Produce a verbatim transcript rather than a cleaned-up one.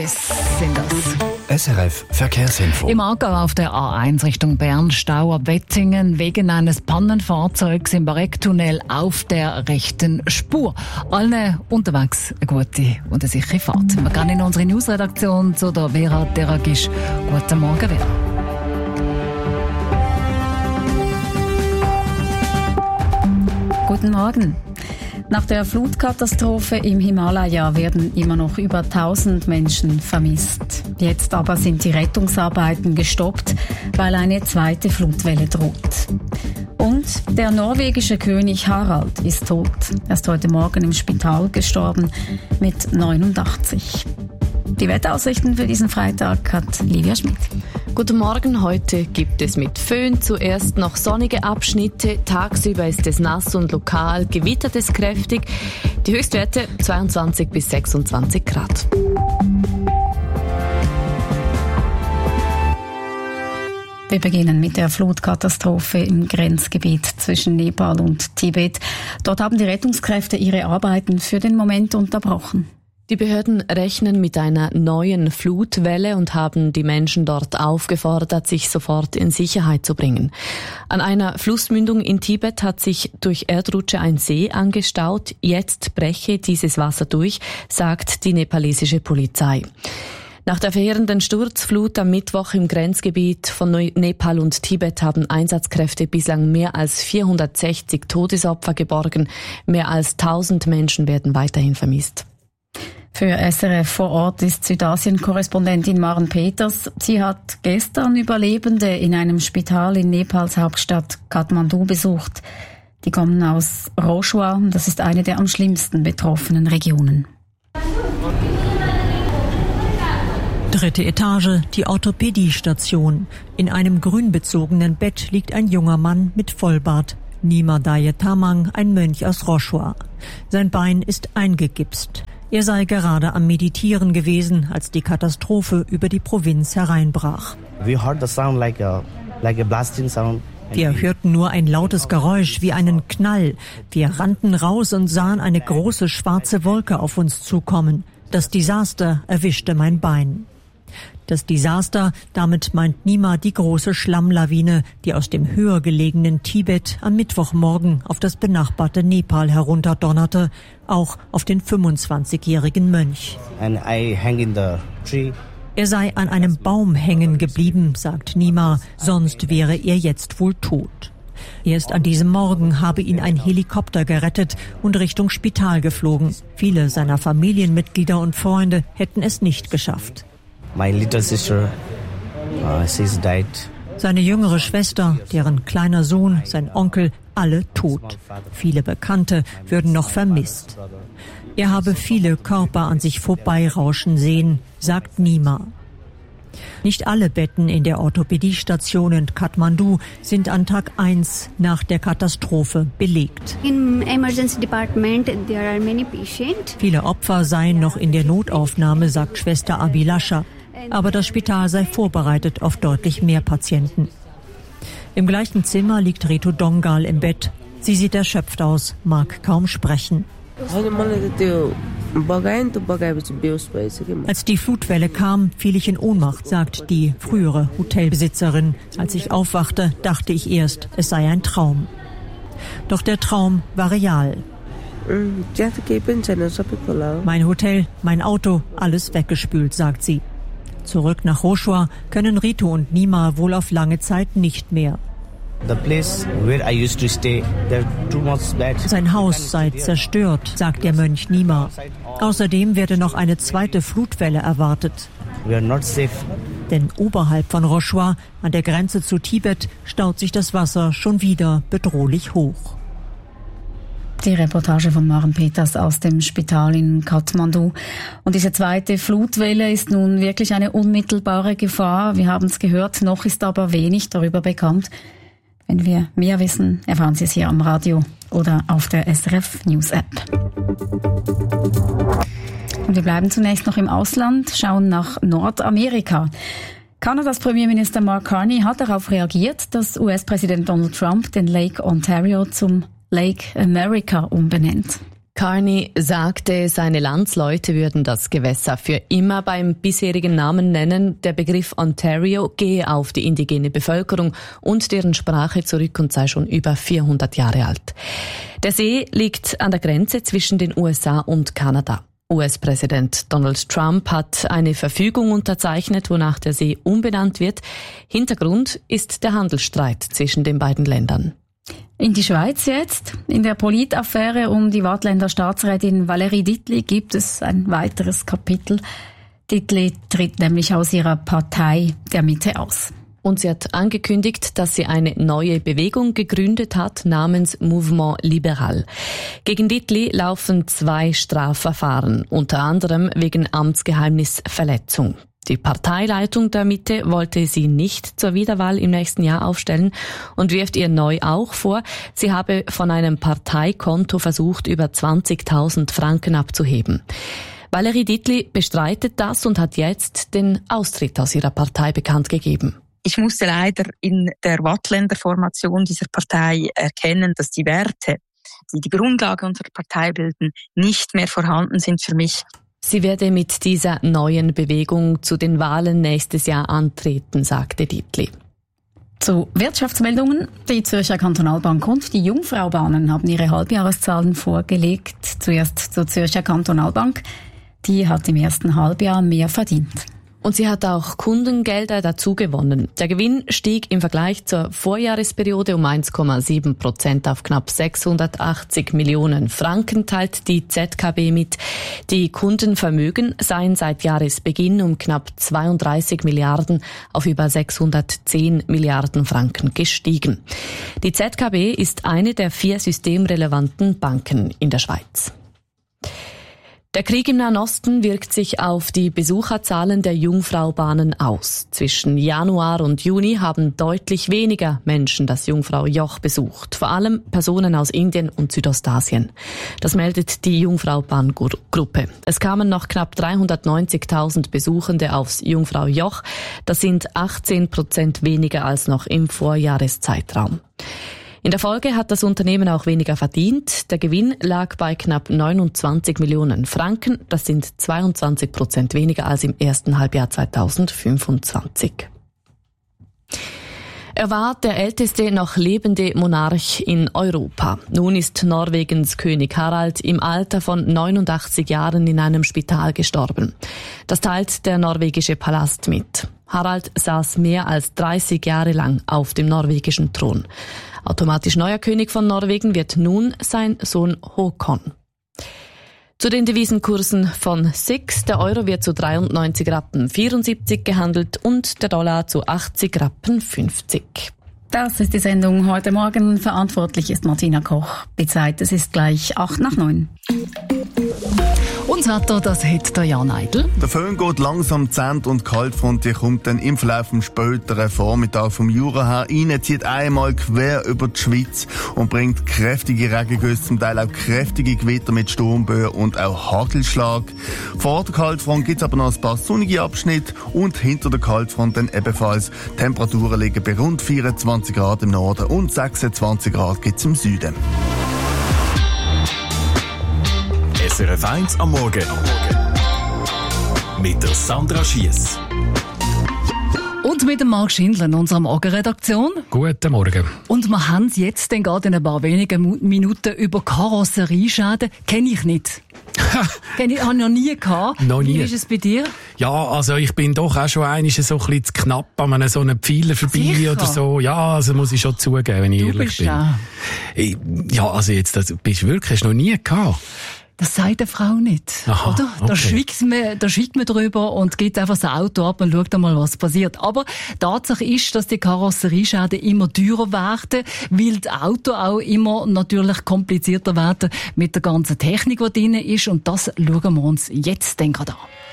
Sind das. S R F Verkehrsinfo. Im Aargau auf der A eins Richtung Bern, Stau ab Wetzingen wegen eines Pannenfahrzeugs im Barecktunnel auf der rechten Spur. Allen unterwegs eine gute und eine sichere Fahrt. Wir gehen in unsere Newsredaktion zu der Vera Deragisch. Guten Morgen, Vera. Guten Morgen. Nach der Flutkatastrophe im Himalaya werden immer noch über tausend Menschen vermisst. Jetzt aber sind die Rettungsarbeiten gestoppt, weil eine zweite Flutwelle droht. Und der norwegische König Harald ist tot. Er ist heute Morgen im Spital gestorben mit neunundachtzig. Die Wetteraussichten für diesen Freitag hat Livia Schmidt. Guten Morgen, heute gibt es mit Föhn zuerst noch sonnige Abschnitte. Tagsüber ist es nass und lokal, gewittert es kräftig. Die Höchstwerte zweiundzwanzig bis sechsundzwanzig Grad. Wir beginnen mit der Flutkatastrophe im Grenzgebiet zwischen Nepal und Tibet. Dort haben die Rettungskräfte ihre Arbeiten für den Moment unterbrochen. Die Behörden rechnen mit einer neuen Flutwelle und haben die Menschen dort aufgefordert, sich sofort in Sicherheit zu bringen. An einer Flussmündung in Tibet hat sich durch Erdrutsche ein See angestaut. Jetzt breche dieses Wasser durch, sagt die nepalesische Polizei. Nach der verheerenden Sturzflut am Mittwoch im Grenzgebiet von Nepal und Tibet haben Einsatzkräfte bislang mehr als vierhundertsechzig Todesopfer geborgen. Mehr als tausend Menschen werden weiterhin vermisst. Für S R F vor Ort ist Südasien-Korrespondentin Maren Peters. Sie hat gestern Überlebende in einem Spital in Nepals Hauptstadt Kathmandu besucht. Die kommen aus Roshua, das ist eine der am schlimmsten betroffenen Regionen. Dritte Etage, die Orthopädiestation. In einem grünbezogenen Bett liegt ein junger Mann mit Vollbart. Nima Daye Tamang, ein Mönch aus Roshua. Sein Bein ist eingegipst. Er sei gerade am Meditieren gewesen, als die Katastrophe über die Provinz hereinbrach. We heard the sound like a, like a blasting sound. Wir hörten nur ein lautes Geräusch wie einen Knall. Wir rannten raus und sahen eine große schwarze Wolke auf uns zukommen. Das Desaster erwischte mein Bein. Das Desaster, damit meint Nima die große Schlammlawine, die aus dem höher gelegenen Tibet am Mittwochmorgen auf das benachbarte Nepal herunterdonnerte, auch auf den fünfundzwanzigjährigen Mönch. And I hang in the tree. Er sei an einem Baum hängen geblieben, sagt Nima, sonst wäre er jetzt wohl tot. Erst an diesem Morgen habe ihn ein Helikopter gerettet und Richtung Spital geflogen. Viele seiner Familienmitglieder und Freunde hätten es nicht geschafft. My little sister, uh, she's died. Seine jüngere Schwester, deren kleiner Sohn, sein Onkel, alle tot. Viele Bekannte würden noch vermisst. Er habe viele Körper an sich vorbeirauschen sehen, sagt Nima. Nicht alle Betten in der Orthopädiestation in Kathmandu sind an Tag eins nach der Katastrophe belegt. In emergency department there are many patients. Viele Opfer seien noch in der Notaufnahme, sagt Schwester Abhilasha. Aber das Spital sei vorbereitet auf deutlich mehr Patienten. Im gleichen Zimmer liegt Ritu Dongal im Bett. Sie sieht erschöpft aus, mag kaum sprechen. Als die Flutwelle kam, fiel ich in Ohnmacht, sagt die frühere Hotelbesitzerin. Als ich aufwachte, dachte ich erst, es sei ein Traum. Doch der Traum war real. Mein Hotel, mein Auto, alles weggespült, sagt sie. Zurück nach Roshua können Ritu und Nima wohl auf lange Zeit nicht mehr. The place where I used to stay, there are too much bad. Sein Haus sei zerstört, sagt der Mönch Nima. Außerdem werde noch eine zweite Flutwelle erwartet. We are not safe. Denn oberhalb von Roshua, an der Grenze zu Tibet, staut sich das Wasser schon wieder bedrohlich hoch. Die Reportage von Maren Peters aus dem Spital in Kathmandu. Und diese zweite Flutwelle ist nun wirklich eine unmittelbare Gefahr. Wir haben es gehört, noch ist aber wenig darüber bekannt. Wenn wir mehr wissen, erfahren Sie es hier am Radio oder auf der S R F News App. Und wir bleiben zunächst noch im Ausland, schauen nach Nordamerika. Kanadas Premierminister Mark Carney hat darauf reagiert, dass U S-Präsident Donald Trump den Lake Ontario zum Lake America umbenennt. Carney sagte, seine Landsleute würden das Gewässer für immer beim bisherigen Namen nennen. Der Begriff Ontario gehe auf die indigene Bevölkerung und deren Sprache zurück und sei schon über vierhundert Jahre alt. Der See liegt an der Grenze zwischen den U S A und Kanada. U S-Präsident Donald Trump hat eine Verfügung unterzeichnet, wonach der See umbenannt wird. Hintergrund ist der Handelsstreit zwischen den beiden Ländern. In die Schweiz jetzt. In der Politaffäre um die Waadtländer Staatsrätin Valérie Dittli gibt es ein weiteres Kapitel. Dittli tritt nämlich aus ihrer Partei der Mitte aus. Und sie hat angekündigt, dass sie eine neue Bewegung gegründet hat namens Mouvement Libéral. Gegen Dittli laufen zwei Strafverfahren, unter anderem wegen Amtsgeheimnisverletzung. Die Parteileitung der Mitte wollte sie nicht zur Wiederwahl im nächsten Jahr aufstellen und wirft ihr neu auch vor, sie habe von einem Parteikonto versucht, über zwanzigtausend Franken abzuheben. Valérie Dittli bestreitet das und hat jetzt den Austritt aus ihrer Partei bekannt gegeben. Ich musste leider in der Waadtländer Formation dieser Partei erkennen, dass die Werte, die die Grundlage unserer Partei bilden, nicht mehr vorhanden sind für mich. Sie werde mit dieser neuen Bewegung zu den Wahlen nächstes Jahr antreten, sagte Dittli. Zu Wirtschaftsmeldungen. Die Zürcher Kantonalbank und die Jungfraubahnen haben ihre Halbjahreszahlen vorgelegt. Zuerst zur Zürcher Kantonalbank. Die hat im ersten Halbjahr mehr verdient. Und sie hat auch Kundengelder dazu gewonnen. Der Gewinn stieg im Vergleich zur Vorjahresperiode um eins Komma sieben Prozent auf knapp sechshundertachtzig Millionen Franken, teilt die Z K B mit. Die Kundenvermögen seien seit Jahresbeginn um knapp zweiunddreißig Milliarden auf über sechshundertzehn Milliarden Franken gestiegen. Die Z K B ist eine der vier systemrelevanten Banken in der Schweiz. Der Krieg im Nahen Osten wirkt sich auf die Besucherzahlen der Jungfraubahnen aus. Zwischen Januar und Juni haben deutlich weniger Menschen das Jungfraujoch besucht, vor allem Personen aus Indien und Südostasien. Das meldet die Jungfraubahngruppe. Es kamen noch knapp dreihundertneunzigtausend Besuchende aufs Jungfraujoch. Das sind achtzehn Prozent weniger als noch im Vorjahreszeitraum. In der Folge hat das Unternehmen auch weniger verdient. Der Gewinn lag bei knapp neunundzwanzig Millionen Franken. Das sind zweiundzwanzig Prozent weniger als im ersten Halbjahr zweitausendfünfundzwanzig. Er war der älteste noch lebende Monarch in Europa. Nun ist Norwegens König Harald im Alter von neunundachtzig Jahren in einem Spital gestorben. Das teilt der norwegische Palast mit. Harald saß mehr als dreißig Jahre lang auf dem norwegischen Thron. Automatisch neuer König von Norwegen wird nun sein Sohn Håkon. Zu den Devisenkursen von S I X. Der Euro wird zu dreiundneunzig Rappen vierundsiebzig gehandelt und der Dollar zu achtzig Rappen fünfzig. Das ist die Sendung heute Morgen. Verantwortlich ist Martina Koch. Die Zeit, es ist gleich acht nach neun. Und das Wetter, das hat der Jan Eidl. Der Föhn geht langsam zent und Kaltfront, die kommt dann im Verlauf vom späteren Vormittag vom Jura her rein, zieht einmal quer über die Schweiz und bringt kräftige Regengüsse, zum Teil auch kräftige Gewitter mit Sturmböen und auch Hagelschlag. Vor der Kaltfront gibt es aber noch ein paar sonnige Abschnitte und hinter der Kaltfront dann ebenfalls. Temperaturen liegen bei rund vierundzwanzig Grad im Norden und sechsundzwanzig Grad gibt es im Süden. S R F eins am Morgen mit der Sandra Schiess. Und mit dem Marc Schindler in unserer Morgenredaktion. Guten Morgen. Und wir haben es jetzt dann gerade in ein paar wenigen Minuten über Karosserieschäden. Kenne ich nicht. Kenne ich, habe ich noch nie gehabt. Noch nie. Wie ist es bei dir? Ja, also ich bin doch auch schon einmal so ein bisschen zu knapp an einem so einem Pfeiler vorbei Sicher? oder so. Ja, also muss ich schon zugeben, wenn ich du ehrlich bist bin. Ja. Ich, ja, also jetzt, das bist du wirklich, hast du noch nie gehabt. Das sagt eine Frau nicht, Aha, oder? Da okay. schweigt man, da schweigt man drüber und geht einfach das Auto ab und schaut einmal, was passiert. Aber Tatsache ist, dass die Karosserieschäden immer teurer werden, weil die Autos auch immer natürlich komplizierter werden mit der ganzen Technik, die drin ist. Und das schauen wir uns jetzt dann gerade an.